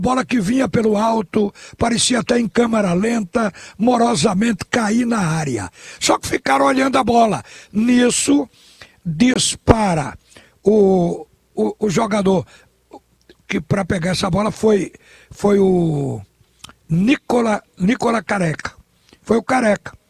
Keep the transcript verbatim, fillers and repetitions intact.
Bola que vinha pelo alto, parecia até em câmera lenta, morosamente cair na área. Só que ficaram olhando a bola. Nisso, dispara o, o, o jogador que para pegar essa bola foi, foi o Nicola, Nicola Careca. Foi o Careca.